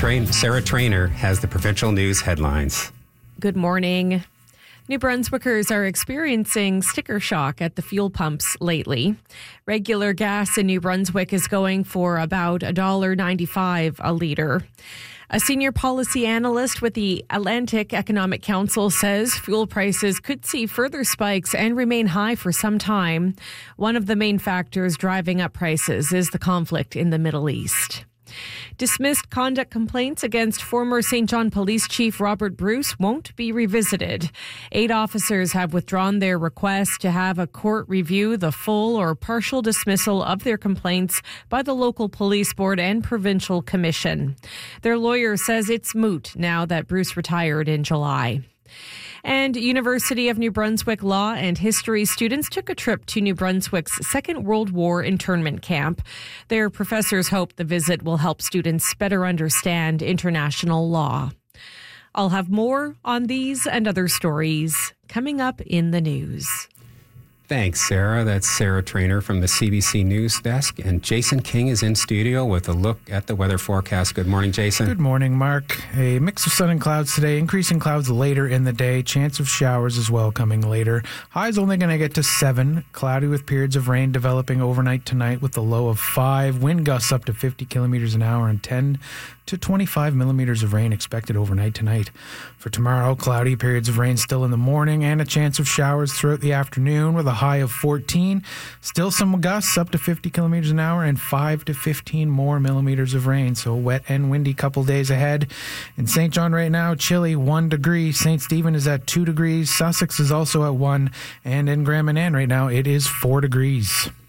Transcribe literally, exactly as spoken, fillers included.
Train- Sarah Trainer has the Provincial News headlines. Good morning. New Brunswickers are experiencing sticker shock at the fuel pumps lately. Regular gas in New Brunswick is going for about one dollar ninety-five a litre. A senior policy analyst with the Atlantic Economic Council says fuel prices could see further spikes and remain high for some time. One of the main factors driving up prices is the conflict in the Middle East. Dismissed conduct complaints against former Saint John Police Chief Robert Bruce won't be revisited. Eight officers have withdrawn their request to have a court review the full or partial dismissal of their complaints by the local police board and provincial commission. Their lawyer says it's moot now that Bruce retired in July. And University of New Brunswick Law and History students took a trip to New Brunswick's Second World War internment camp. Their professors hope the visit will help students better understand international law. I'll have more on these and other stories coming up in the news. Thanks, Sarah. That's Sarah Trainer from the C B C News Desk. And Jason King is in studio with a look at the weather forecast. Good morning, Jason. Good morning, Mark. A mix of sun and clouds today, increasing clouds later in the day. Chance of showers as well coming later. High's only going to get to seven. Cloudy with periods of rain developing overnight tonight with a low of five. Wind gusts up to fifty kilometers an hour and ten to twenty-five millimeters of rain expected overnight tonight. For tomorrow, cloudy periods of rain still in the morning and a chance of showers throughout the afternoon with a high of fourteen. Still some gusts up to fifty kilometers an hour and five to fifteen more millimeters of rain. So wet and windy couple days ahead. In Saint John right now, chilly one degree. Saint Stephen is at two degrees. Sussex is also at one. And in Grand Manan right now, it is four degrees.